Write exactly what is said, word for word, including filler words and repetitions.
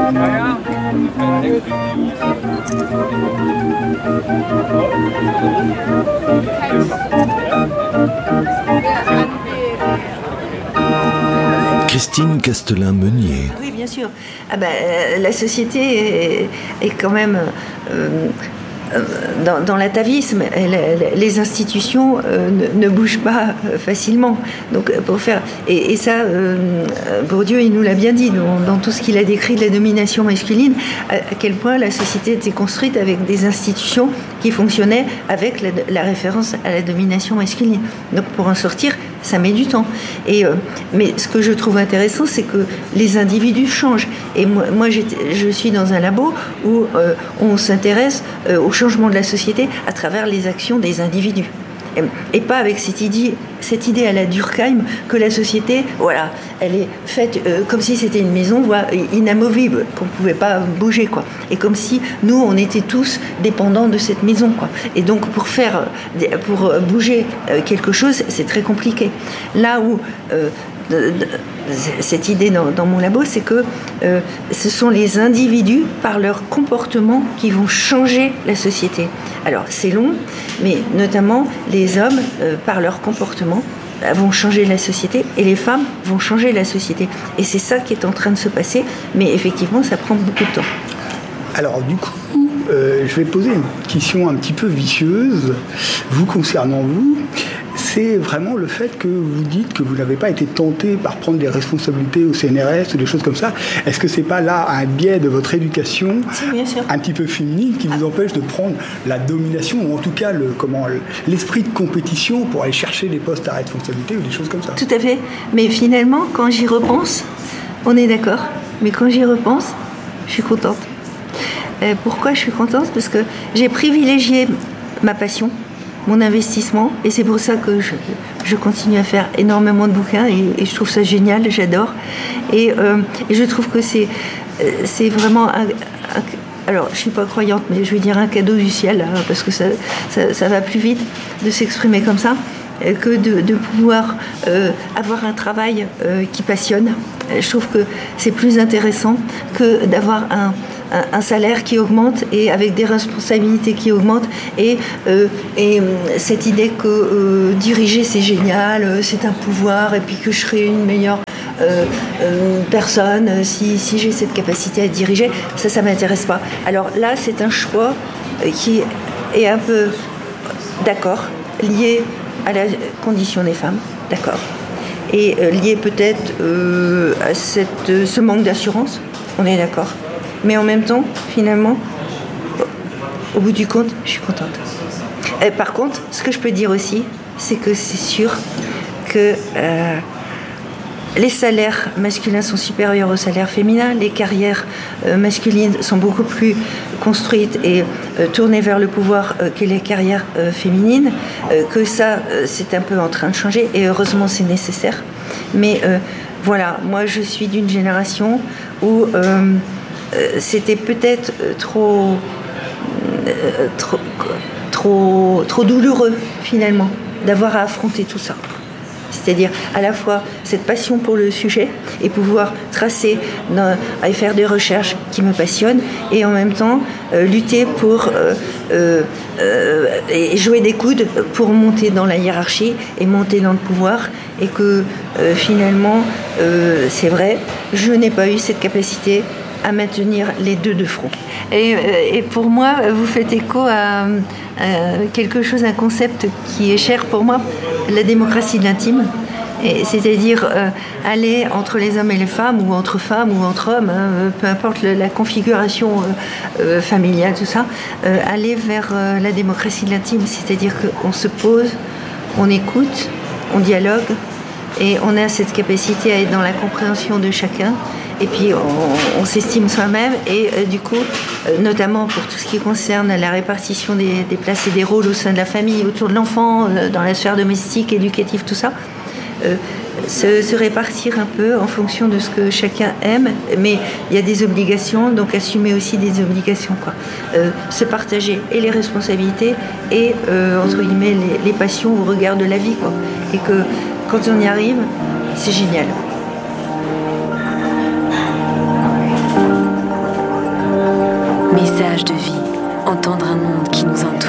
Christine Castelin-Meunier. Oui, bien sûr. Ah ben, euh, la société est, est quand même euh, dans, dans l'atavisme. Elle, elle, les institutions euh, ne, ne bougent pas euh, facilement. Donc, pour faire et, et ça, euh, Bourdieu, il nous l'a bien dit dans, dans tout ce qu'il a décrit de la domination masculine, à, à quel point la société était construite avec des institutions qui fonctionnaient avec la, la référence à la domination masculine. Donc, pour en sortir, ça met du temps. Et, euh, mais ce que je trouve intéressant, c'est que les individus changent. Et moi, moi je suis dans un labo où euh, on s'intéresse euh, au changement de la société à travers les actions des individus. Et, et pas avec cette idée, cette idée à la Durkheim que la société, voilà, elle est faite euh, comme si c'était une maison voilà, inamovible, qu'on ne pouvait pas bouger, quoi. Et comme si nous, on était tous dépendants de cette maison, quoi. Et donc, pour faire, pour bouger quelque chose, c'est très compliqué. Là où euh, de, de, cette idée dans, dans mon labo, c'est que euh, ce sont les individus, par leur comportement, qui vont changer la société. Alors, c'est long, mais notamment les hommes, euh, par leur comportement, vont changer la société et les femmes vont changer la société. Et c'est ça qui est en train de se passer, mais effectivement, ça prend beaucoup de temps. Alors, du coup, euh, je vais poser une question un petit peu vicieuse, vous concernant vous. C'est vraiment le fait que vous dites que vous n'avez pas été tenté par prendre des responsabilités au C N R S ou des choses comme ça. Est-ce que c'est pas là un biais de votre éducation, si, bien sûr, un petit peu féminine, qui vous empêche de prendre la domination ou en tout cas le, comment, l'esprit de compétition pour aller chercher des postes à responsabilité ou des choses comme ça? Tout à fait. Mais finalement, quand j'y repense, on est d'accord. Mais quand j'y repense, je suis contente. Euh, pourquoi je suis contente? Parce que j'ai privilégié ma passion, mon investissement, et c'est pour ça que je, je continue à faire énormément de bouquins et, et je trouve ça génial, j'adore. Et, euh, et je trouve que c'est, c'est vraiment un, un, alors je suis pas croyante, mais je vais dire un cadeau du ciel, hein, parce que ça, ça, ça va plus vite de s'exprimer comme ça, que de, de pouvoir euh, avoir un travail euh, qui passionne. Je trouve que c'est plus intéressant que d'avoir un un salaire qui augmente et avec des responsabilités qui augmentent et, euh, et cette idée que euh, diriger c'est génial, euh, c'est un pouvoir et puis que je serai une meilleure euh, euh, personne si, si j'ai cette capacité à diriger, ça, ça m'intéresse pas. Alors là, c'est un choix qui est un peu, d'accord, lié à la condition des femmes, d'accord, et euh, lié peut-être euh, à cette, ce manque d'assurance, on est d'accord. Mais en même temps, finalement, au bout du compte, je suis contente. Et par contre, ce que je peux dire aussi, c'est que c'est sûr que euh, les salaires masculins sont supérieurs aux salaires féminins, les carrières euh, masculines sont beaucoup plus construites et euh, tournées vers le pouvoir euh, que les carrières euh, féminines, euh, que ça, euh, c'est un peu en train de changer, et heureusement, c'est nécessaire. Mais euh, voilà, moi, je suis d'une génération où... Euh, Euh, c'était peut-être euh, trop, euh, trop, trop, trop douloureux, finalement, d'avoir à affronter tout ça. C'est-à-dire à la fois cette passion pour le sujet et pouvoir tracer dans, et faire des recherches qui me passionnent, et en même temps euh, lutter pour euh, euh, euh, et jouer des coudes pour monter dans la hiérarchie et monter dans le pouvoir, et que euh, finalement euh, c'est vrai, je n'ai pas eu cette capacité à maintenir les deux de front. Et, et pour moi, vous faites écho à, à quelque chose, un concept qui est cher pour moi, la démocratie de l'intime. Et c'est-à-dire euh, aller entre les hommes et les femmes, ou entre femmes ou entre hommes, hein, peu importe le, la configuration euh, euh, familiale, tout ça, euh, aller vers euh, la démocratie de l'intime, c'est-à-dire qu'on se pose, on écoute, on dialogue, et on a cette capacité à être dans la compréhension de chacun. Et puis on, on s'estime soi-même, et euh, du coup, euh, notamment pour tout ce qui concerne la répartition des, des places et des rôles au sein de la famille, autour de l'enfant, euh, dans la sphère domestique, éducative, tout ça, euh, se, se répartir un peu en fonction de ce que chacun aime, mais il y a des obligations, donc assumer aussi des obligations, quoi. Euh, se partager et les responsabilités et, euh, entre guillemets, les, les passions au regard de la vie, quoi. Et que quand on y arrive, c'est génial. Message de vie, entendre un monde qui nous engage.